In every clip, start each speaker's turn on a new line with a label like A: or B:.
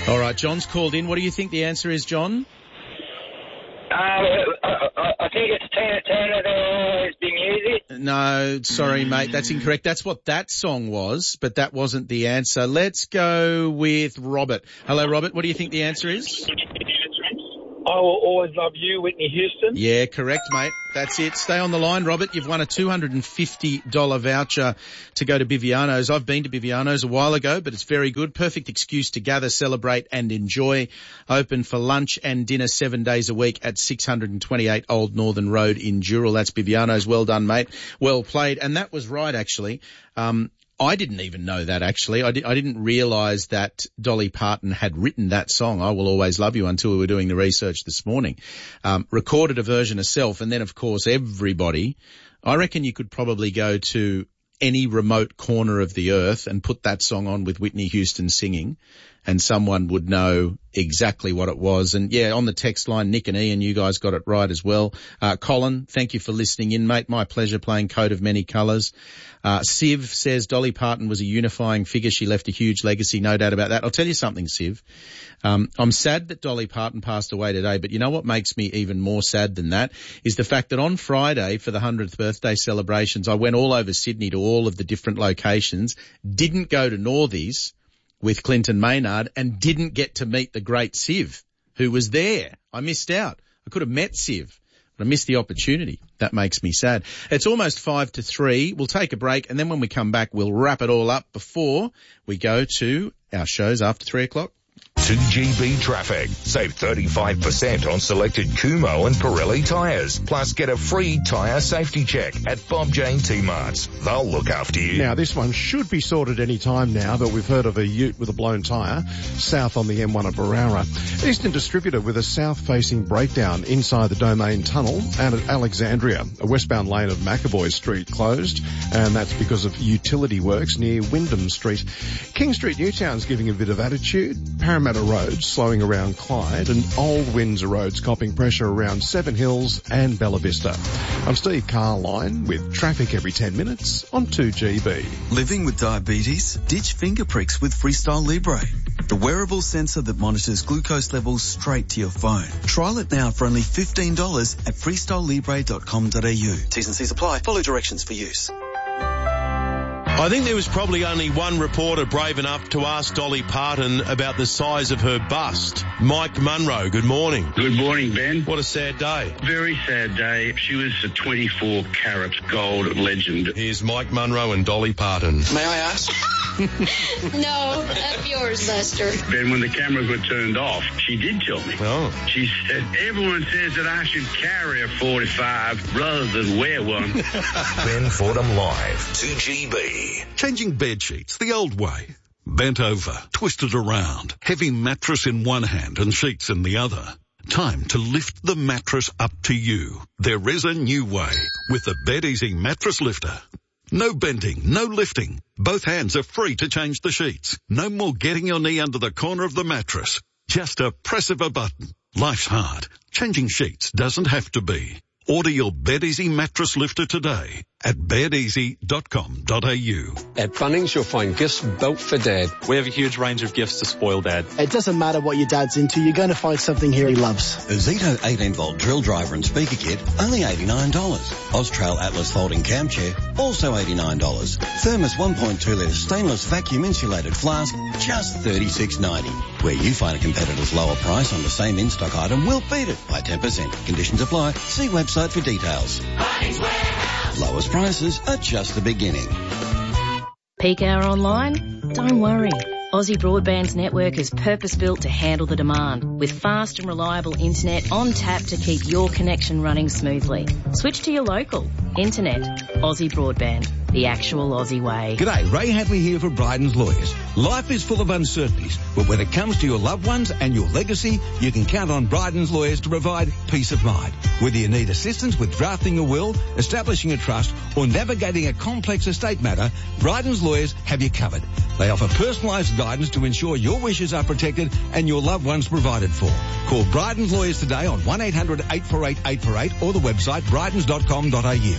A: All right, John's called in. What do you think the answer is, John?
B: I think it's Tina Turner, There'll Always Be Music.
A: No, sorry, mate. That's incorrect. That's what that song was, but that wasn't the answer. Let's go with Robert. Hello, Robert. What do you think the answer is?
C: I Will Always Love You, Whitney Houston.
A: Yeah, correct, mate. That's it. Stay on the line, Robert. You've won a $250 voucher to go to Biviano's. I've been to Biviano's a while ago, but it's very good. Perfect excuse to gather, celebrate and enjoy. Open for lunch and dinner 7 days a week at 628 Old Northern Road in Dural. That's Biviano's. Well done, mate. Well played. And that was right, actually. I didn't even know that, actually. I didn't realise that Dolly Parton had written that song, I Will Always Love You, until we were doing the research this morning. Recorded a version herself, and then, of course, everybody. I reckon you could probably go to any remote corner of the earth and put that song on with Whitney Houston singing, and someone would know exactly what it was. And yeah, on the text line, Nick and Ian, you guys got it right as well. Colin, thank you for listening in, mate. My pleasure playing Coat of Many Colours. Siv says Dolly Parton was a unifying figure. She left a huge legacy, no doubt about that. I'll tell you something, Siv. I'm sad that Dolly Parton passed away today, but you know what makes me even more sad than that is the fact that on Friday for the 100th birthday celebrations, I went all over Sydney to all of the different locations, didn't go to Northies with Clinton Maynard, and didn't get to meet the great Siv, who was there. I missed out. I could have met Siv, but I missed the opportunity. That makes me sad. It's almost 5-3. We'll take a break, and then when we come back, we'll wrap it all up before we go to our shows after 3 o'clock.
D: 2GB Traffic. Save 35% on selected Kumho and Pirelli tyres. Plus get a free tyre safety check at Bob Jane T-Marts. They'll look after you.
E: Now, this one should be sorted any time now, but we've heard of a ute with a blown tyre south on the M1 at Barara. Eastern Distributor with a south-facing breakdown inside the Domain Tunnel and at Alexandria. A westbound lane of McAvoy Street closed, and that's because of utility works near Wyndham Street. King Street Newtown's giving a bit of attitude. Parramatta Road slowing around Clyde, and Old Windsor Road's copping pressure around Seven Hills and Bella Vista. I'm Steve Carline with traffic every 10 minutes on 2GB.
F: Living with diabetes? Ditch finger pricks with Freestyle Libre, the wearable sensor that monitors glucose levels straight to your phone. Trial it now for only $15 at freestylelibre.com.au. T's and C's apply. Follow directions for use.
G: I think there was probably only one reporter brave enough to ask Dolly Parton about the size of her bust. Mike Munro, good morning.
H: Good morning, Ben.
G: What a sad day.
H: Very sad day. She was a 24-carat gold legend.
G: Here's Mike Munro and Dolly Parton.
I: May I ask?
J: No, that's yours, Lester.
H: Ben, when the cameras were turned off, she did tell me.
G: Oh.
H: She said, everyone says that I should carry a 45 rather than wear one.
D: Ben Fordham Live, 2GB.
K: Changing bed sheets the old way. Bent over, twisted around, heavy mattress in one hand and sheets in the other. Time to lift the mattress up to you. There is a new way with the BedEasy Mattress Lifter. No bending, no lifting. Both hands are free to change the sheets. No more getting your knee under the corner of the mattress. Just a press of a button. Life's hard. Changing sheets doesn't have to be. Order your BedEasy Mattress Lifter today at bedeasy.com.au.
L: At Bunnings, you'll find gifts built for Dad.
M: We have a huge range of gifts to spoil Dad.
N: It doesn't matter what your dad's into, you're going to find something here he loves.
O: A Zito 18-volt drill driver and speaker kit, only $89. Austrail Atlas folding cam chair, also $89. Thermos 1.2-litre stainless vacuum insulated flask, just $36.90. Where you find a competitor's lower price on the same in-stock item, we'll beat it by 10%. Conditions apply. See website for details.
P: Bunnings Warehouse.
O: Lowest prices are just the beginning.
Q: Peak hour online? Don't worry. Aussie Broadband's network is purpose-built to handle the demand, with fast and reliable internet on tap to keep your connection running smoothly. Switch to your local. Internet. Aussie Broadband. The actual Aussie way.
R: G'day, Ray Hadley here for Bryden's Lawyers. Life is full of uncertainties, but when it comes to your loved ones and your legacy, you can count on Bryden's Lawyers to provide peace of mind. Whether you need assistance with drafting a will, establishing a trust, or navigating a complex estate matter, Bryden's Lawyers have you covered. They offer personalised guidance to ensure your wishes are protected and your loved ones provided for. Call Bryden's Lawyers today on 1-800-848-848 or the website brydens.com.au.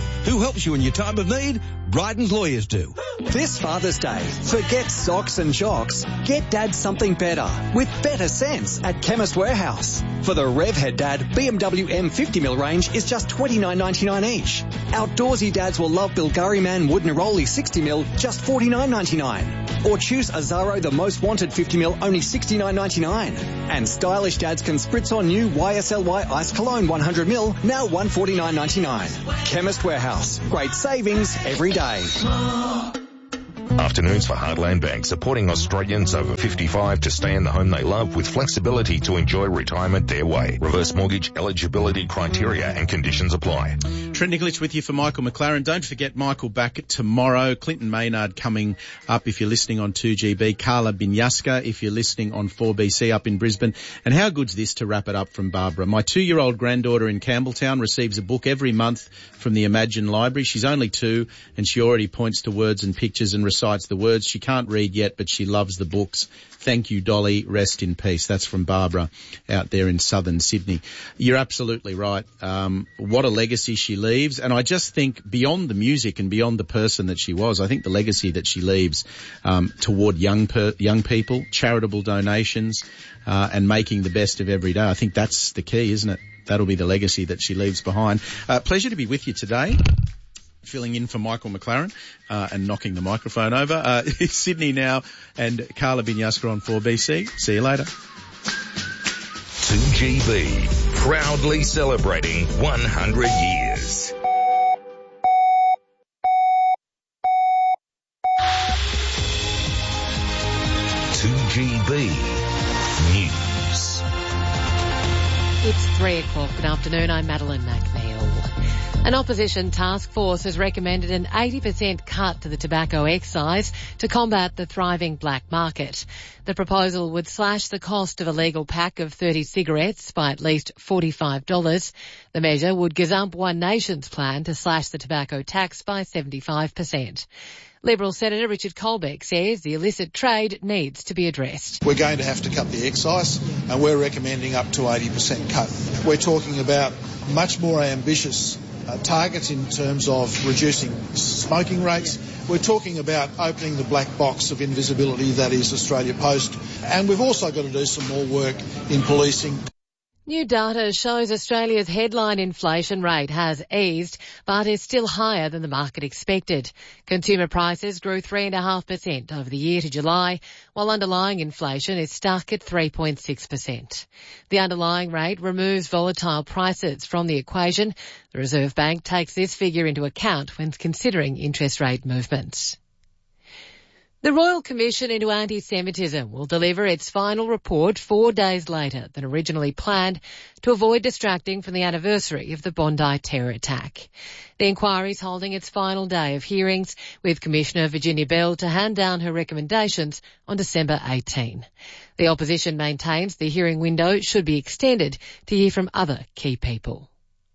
R: Who helps you in your time of need? Bryden's Lawyers do.
I: This Father's Day, forget socks and jocks. Get Dad something better with better sense at Chemist Warehouse. For the Revhead Dad BMW M50mm range is just $29.99 each. Outdoorsy dads will love Bilgari Man Wood Neroli 60mm, just $49.99. Or choose Azaro the Most Wanted 50mm, only $69.99. And stylish dads can spritz on new YSLY Ice Cologne 100ml, now $149.99. Chemist Warehouse. Great savings every day.
D: Afternoons for Heartland Bank, supporting Australians over 55 to stay in the home they love with flexibility to enjoy retirement their way. Reverse mortgage eligibility criteria and conditions apply.
A: Trent Nikolic with you for Michael McLaren. Don't forget Michael back tomorrow. Clinton Maynard coming up if you're listening on 2GB. Carla Binyaska if you're listening on 4BC up in Brisbane. And how good's this to wrap it up from Barbara? My 2-year-old granddaughter in Campbelltown receives a book every month from the Imagine Library. She's only 2 and she already points to words and pictures and recites the words. She can't read yet, but she loves the books. Thank you, Dolly. Rest in peace. That's from Barbara out there in southern Sydney. You're absolutely right. What a legacy she leaves. And I just think beyond the music and beyond the person that she was, I think the legacy that she leaves toward young people, charitable donations, and making the best of every day. I think that's the key, isn't it? That'll be the legacy that she leaves behind. Pleasure to be with you today. Filling in for Michael McLaren and knocking the microphone over. It's Sydney now and Carla Binyaska on 4BC. See you later.
D: 2GB, proudly celebrating 100 years. News.
P: It's 3 o'clock. Good afternoon. I'm Madeline McNeil. An opposition task force has recommended an 80% cut to the tobacco excise to combat the thriving black market. The proposal would slash the cost of a legal pack of 30 cigarettes by at least $45. The measure would gazump One Nation's plan to slash the tobacco tax by 75%. Liberal Senator Richard Colbeck says the illicit trade needs to be addressed.
S: We're going to have to cut the excise and we're recommending up to 80% cut. We're talking about much more ambitious targets in terms of reducing smoking rates. We're talking about opening the black box of invisibility that is Australia Post. And we've also got to do some more work in policing.
P: New data shows Australia's headline inflation rate has eased, but is still higher than the market expected. Consumer prices grew 3.5% over the year to July, while underlying inflation is stuck at 3.6%. The underlying rate removes volatile prices from the equation. The Reserve Bank takes this figure into account when considering interest rate movements. The Royal Commission into Anti-Semitism will deliver its final report 4 days later than originally planned to avoid distracting from the anniversary of the Bondi terror attack. The inquiry is holding its final day of hearings, with Commissioner Virginia Bell to hand down her recommendations on December 18. The opposition maintains the hearing window should be extended to hear from other key people.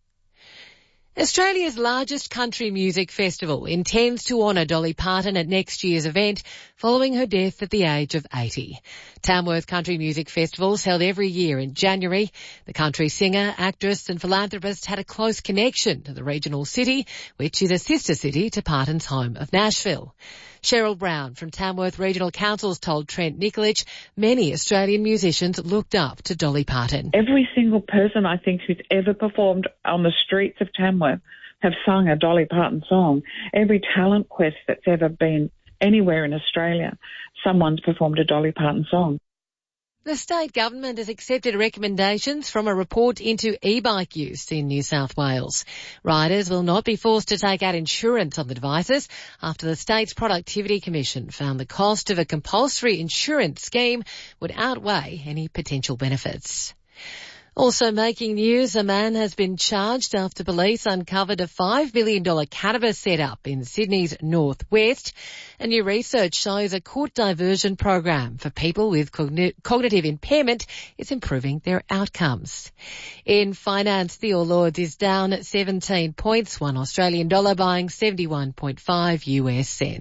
P: Australia's largest country music festival intends to honour Dolly Parton at next year's event following her death at the age of 80. Tamworth Country Music Festival is held every year in January. The country singer, actress and philanthropist had a close connection to the regional city, which is a sister city to Parton's home of Nashville. Cheryl Brown from Tamworth Regional Council's told Trent Nikolic many Australian musicians looked up to Dolly Parton.
T: Every single person I think who's ever performed on the streets of Tamworth have sung a Dolly Parton song. Every talent quest that's ever been anywhere in Australia, someone's performed a Dolly Parton song.
P: The state government has accepted recommendations from a report into e-bike use in New South Wales. Riders will not be forced to take out insurance on the devices after the state's Productivity Commission found the cost of a compulsory insurance scheme would outweigh any potential benefits. Also making news, a man has been charged after police uncovered a $5 million cannabis setup in Sydney's northwest. And new research shows a court diversion program for people with cognitive impairment is improving their outcomes. In finance, the All Ords is down 17 points, $1 Australian dollar buying 71.5 US cents.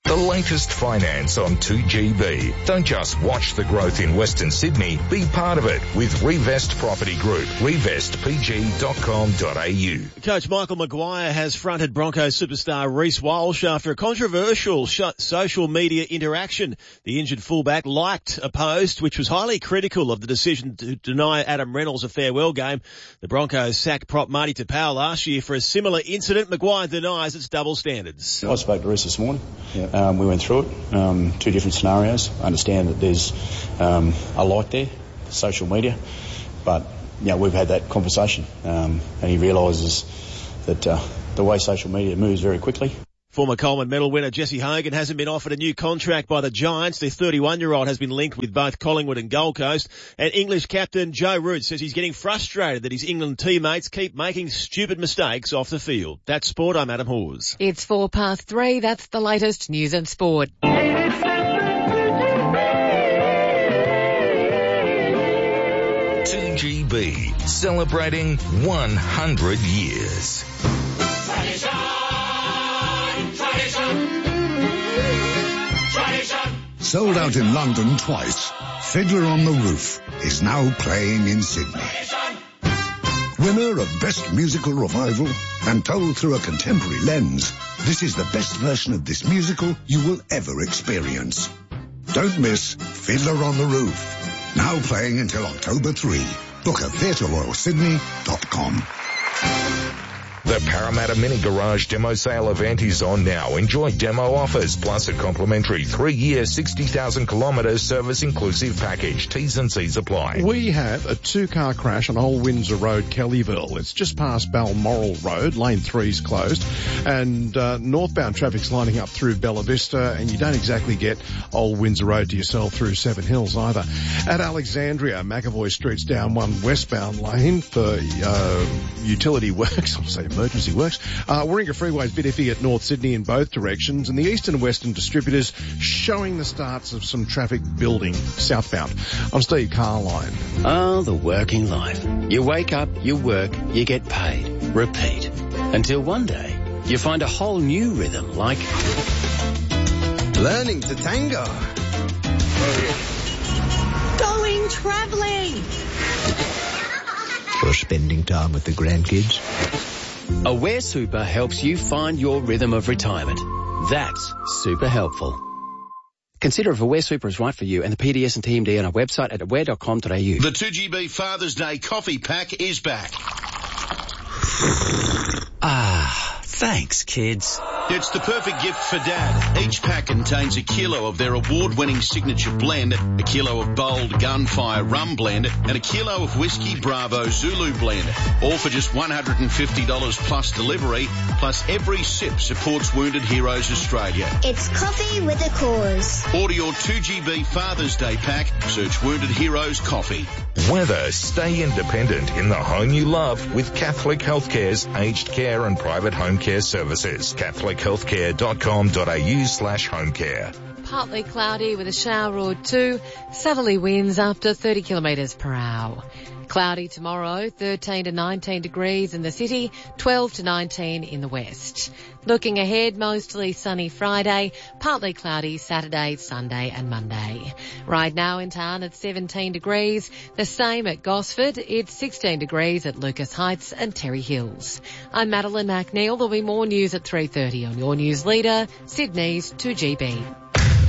D: The latest finance on 2GB. Don't just watch the growth in Western Sydney, be part of it with Revest Property Group. revestpg.com.au.
G: Coach Michael Maguire has fronted Broncos superstar Reece Walsh after a controversial social media interaction. The injured fullback liked a post which was highly critical of the decision to deny Adam Reynolds a farewell game. The Broncos sacked prop Marty Tapau last year for a similar incident. Maguire denies it's double standards.
U: I spoke to Reece this morning. We went through it, two different scenarios. I understand that there's a light there, social media, but we've had that conversation, and he realises that the way social media moves very quickly.
G: Former Coleman medal winner Jesse Hogan hasn't been offered a new contract by the Giants. The 31-year-old has been linked with both Collingwood and Gold Coast. And English captain Joe Root says he's getting frustrated that his England teammates keep making stupid mistakes off the field. That's sport. I'm Adam Hawes.
P: It's 3:04. That's the latest news and sport.
D: 2GB, celebrating 100 years.
V: Sold out in London twice, Fiddler on the Roof is now playing in Sydney. Winner of Best Musical Revival and told through a contemporary lens, this is the best version of this musical you will ever experience. Don't miss Fiddler on the Roof, now playing until October 3. Book at theatreroyalsydney.com.
D: The Parramatta Mini Garage demo sale event is on now. Enjoy demo offers plus a complimentary 3-year 60,000 kilometre service inclusive package. T's and C's apply.
E: We have a 2-car crash on Old Windsor Road, Kellyville. It's just past Balmoral Road. Lane 3's closed. And northbound traffic's lining up through Bella Vista, and you don't exactly get Old Windsor Road to yourself through Seven Hills either. At Alexandria, McAvoy Street's down one westbound lane for utility works. I'll say emergency works. Warringah Freeway's a bit iffy at North Sydney in both directions, and the Eastern and Western distributors showing the starts of some traffic building southbound. I'm Steve Carline.
W: Oh, the working life. You wake up, you work, you get paid. Repeat. Until one day, you find a whole new rhythm like
X: learning to tango.
Y: Going travelling.
X: Or spending time with the grandkids.
W: Aware Super helps you find your rhythm of retirement. That's super helpful. Consider if Aware Super is right for you and the PDS and TMD on our website at aware.com.au.
Z: The 2GB Father's Day coffee pack is back.
X: Thanks, kids.
Z: It's the perfect gift for Dad. Each pack contains a kilo of their award-winning signature blend, a kilo of bold Gunfire rum blend, and a kilo of Whiskey Bravo Zulu blend. All for just $150 plus delivery, plus every sip supports Wounded Heroes Australia.
Y: It's coffee with a cause.
Z: Order your 2GB Father's Day pack. Search Wounded Heroes Coffee.
D: Weather, stay independent in the home you love with Catholic Healthcare's aged care and private home care services. CatholicHealthcare.com.au/homecare.
P: Partly cloudy with a shower or two. Southerly winds up to 30 kilometres per hour. Cloudy tomorrow, 13 to 19 degrees in the city, 12 to 19 in the west. Looking ahead, mostly sunny Friday, partly cloudy Saturday, Sunday and Monday. Right now in town it's 17 degrees, the same at Gosford, it's 16 degrees at Lucas Heights and Terry Hills. I'm Madeline McNeil. There'll be more news at 3:30 on your news leader, Sydney's 2GB.